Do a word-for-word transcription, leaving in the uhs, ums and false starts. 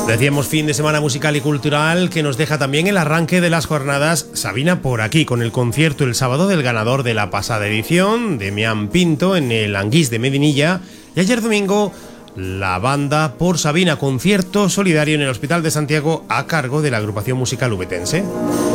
Decíamos fin de semana musical y cultural que nos deja también el arranque de las jornadas Sabina por aquí, con el concierto el sábado del ganador de la pasada edición, Demián Pinto, en el Anguís de Medinilla, y ayer domingo la banda por Sabina, concierto solidario en el Hospital de Santiago a cargo de la agrupación musical ubetense.